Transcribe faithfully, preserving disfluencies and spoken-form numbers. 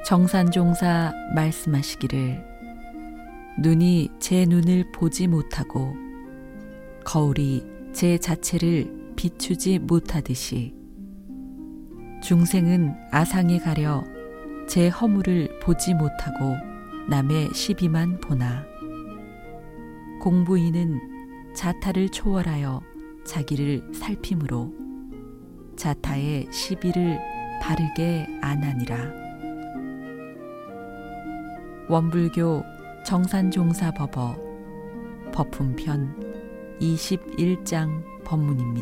정산종사 말씀하시기를 눈이 제 눈을 보지 못하고 거울이 제 자체를 비추지 못하듯이 중생은 아상에 가려 제 허물을 보지 못하고 남의 시비만 보나 공부인은 자타를 초월하여 자기를 살핌으로 자타의 시비를 바르게 안하니라. 원불교 정산종사법어 법품편 이십일 장 법문입니다.